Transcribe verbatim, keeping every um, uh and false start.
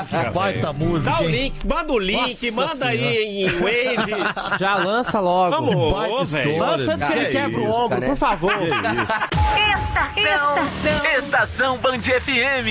música, baita véio. música. Dá o hein? link, manda o link, Nossa manda aí em Wave. Já lança logo. Vamos, Baita ô, história, velho. Lança antes que ele Que quebra o isso, ombro, né? por favor. Que isso. Estação. Estação. Estação Band F M.